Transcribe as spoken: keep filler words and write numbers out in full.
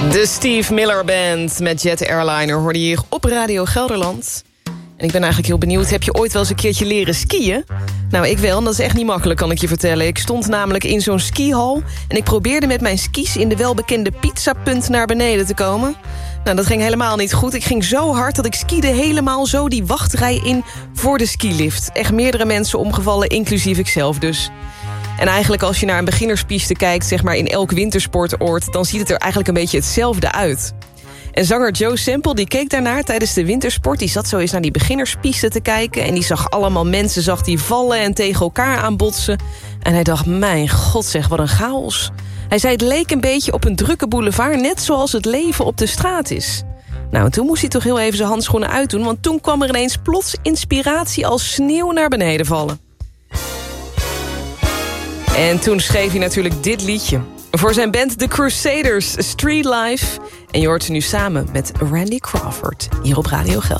De Steve Miller Band met Jet Airliner hoorde je hier op Radio Gelderland. En ik ben eigenlijk heel benieuwd, heb je ooit wel eens een keertje leren skiën? Nou, ik wel, en dat is echt niet makkelijk, kan ik je vertellen. Ik stond namelijk in zo'n skihal en ik probeerde met mijn skis in de welbekende pizzapunt naar beneden te komen. Nou, dat ging helemaal niet goed. Ik ging zo hard dat ik skiede helemaal zo die wachtrij in voor de skilift. Echt meerdere mensen omgevallen, inclusief ikzelf dus. En eigenlijk als je naar een beginnerspiste kijkt, zeg maar in elk wintersportoord, dan ziet het er eigenlijk een beetje hetzelfde uit. En zanger Joe Sample die keek daarnaar tijdens de wintersport. Die zat zo eens naar die beginnerspiste te kijken en die zag allemaal mensen, zag die vallen en tegen elkaar aanbotsen. En hij dacht, mijn god zeg, wat een chaos. Hij zei, het leek een beetje op een drukke boulevard, net zoals het leven op de straat is. Nou, en toen moest hij toch heel even zijn handschoenen uitdoen, want toen kwam er ineens plots inspiratie als sneeuw naar beneden vallen. En toen schreef hij natuurlijk dit liedje. Voor zijn band The Crusaders, Street Life. En je hoort ze nu samen met Randy Crawford hier op Radio Gelderland.